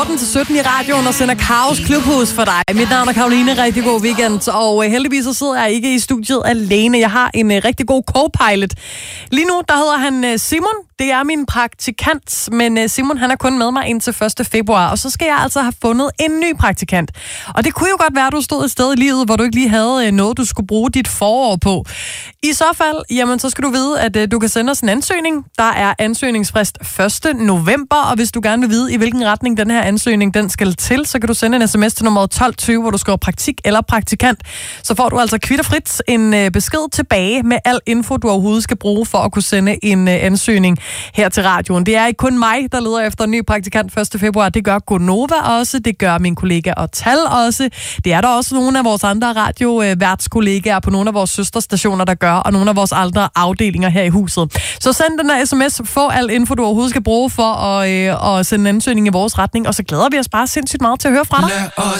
14-17 i radioen og sender Kaos Klubhus for dig. Mit navn er Karoline. Rigtig god weekend. Og heldigvis så sidder jeg ikke i studiet alene. Jeg har en rigtig god co-pilot. Lige nu, der hedder han Simon. Det er min praktikant, men Simon han er kun med mig indtil 1. februar. Og så skal jeg altså have fundet en ny praktikant. Og det kunne jo godt være, at du stod et sted i livet, hvor du ikke lige havde noget, du skulle bruge dit forår på. I så fald, jamen så skal du vide, at du kan sende os en ansøgning. Der er ansøgningsfrist 1. november, og hvis du gerne vil vide, i hvilken retning den her ansøgning den skal til, så kan du sende en sms til nummer 1220, hvor du skriver praktik eller praktikant. Så får du altså kvitterfrit en besked tilbage med al info, du overhovedet skal bruge for at kunne sende en ansøgning her til radioen. Det er ikke kun mig, der leder efter en ny praktikant 1. februar. Det gør Gonova også, det gør min kollega Otal også. Det er der også nogle af vores andre radioværtskollegaer på nogle af vores søsterstationer, der gør, og nogle af vores andre afdelinger her i huset. Så send den her sms, få al info, du overhovedet skal bruge for at sende en ansøgning i vores retning, og så glæder vi os bare sindssygt meget til at høre fra dig.